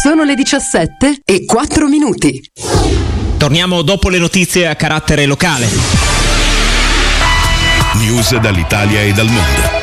Sono le 17:04. Torniamo dopo le notizie a carattere locale. News dall'Italia e dal mondo.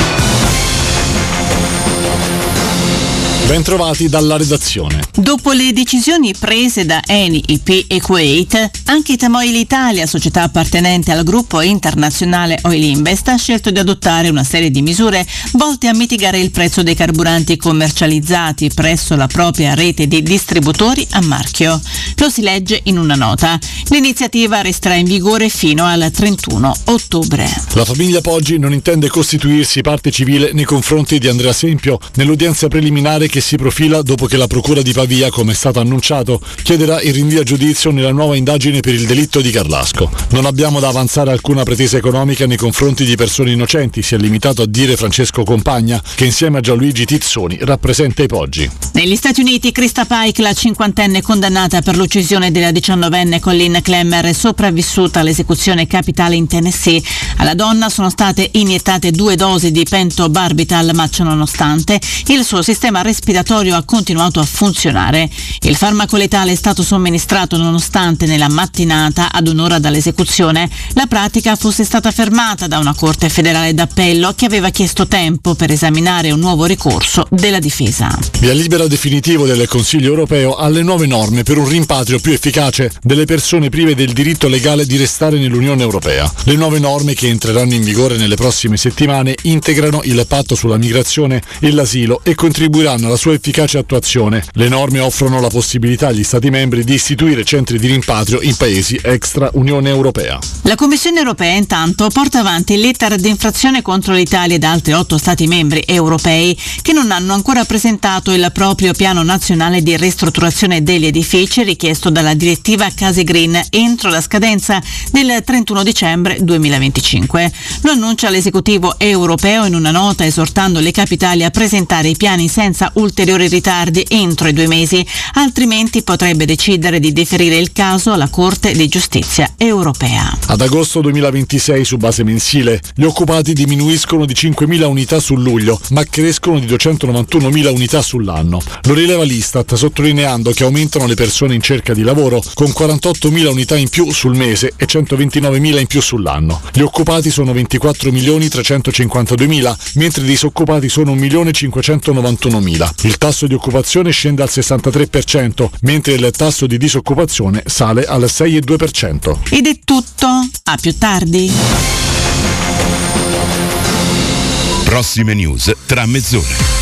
Bentrovati dalla redazione. Dopo le decisioni prese da Eni, IP e Kuwait, anche Tamoil Italia, società appartenente al gruppo internazionale Oil Invest, ha scelto di adottare una serie di misure volte a mitigare il prezzo dei carburanti commercializzati presso la propria rete di distributori a marchio. Lo si legge in una nota. L'iniziativa resterà in vigore fino al 31 ottobre. La famiglia Poggi non intende costituirsi parte civile nei confronti di Andrea Sempio nell'udienza preliminare che si profila dopo che la procura di Pavia, come è stato annunciato, chiederà il rinvio a giudizio nella nuova indagine per il delitto di Carlasco. Non abbiamo da avanzare alcuna pretesa economica nei confronti di persone innocenti, si è limitato a dire Francesco Compagna, che insieme a Gianluigi Tizzoni rappresenta i Poggi. Negli Stati Uniti, Krista Pike, la cinquantenne condannata per l'uccisione della 19enne Colleen Clemmer, è sopravvissuta all'esecuzione capitale in Tennessee. Alla donna sono state iniettate 2 dosi di pentobarbital, ma ciononostante il suo sistema respiratorio ha continuato a funzionare. Il farmaco letale è stato somministrato nonostante nella mattinata, ad un'ora dall'esecuzione, la pratica fosse stata fermata da una corte federale d'appello che aveva chiesto tempo per esaminare un nuovo ricorso della difesa. Via libera definitivo del Consiglio europeo alle nuove norme per un rimpatrio più efficace delle persone prive del diritto legale di restare nell'Unione Europea. Le nuove norme, che entreranno in vigore nelle prossime settimane, integrano il patto sulla migrazione e l'asilo e contribuiranno alla sua efficace attuazione. Le norme offrono la possibilità agli Stati membri di istituire centri di rimpatrio in paesi extra Unione Europea. La Commissione europea intanto porta avanti lettera di infrazione contro l'Italia ed altri 8 Stati membri europei che non hanno ancora presentato il proprio piano nazionale di ristrutturazione degli edifici richiesto dalla direttiva Case Green entro la scadenza del 31 dicembre 2025. Lo annuncia l'esecutivo europeo in una nota esortando le capitali a presentare i piani senza ulteriori ritardi entro i 2 mesi, altrimenti potrebbe decidere di deferire il caso alla Corte di Giustizia europea. Ad agosto 2026, su base mensile, gli occupati diminuiscono di 5.000 unità su luglio, ma crescono di 291.000 unità sull'anno. Lo rileva l'Istat, sottolineando che aumentano le persone in cerca di lavoro, con 48.000 unità in più sul mese e 129.000 in più sull'anno. Gli occupati sono 24.352.000, mentre i disoccupati sono 1.591.000. Il tasso di occupazione scende al 63%, mentre il tasso di disoccupazione sale al 6,2%. Ed è tutto, a più tardi. Prossime news tra mezz'ora.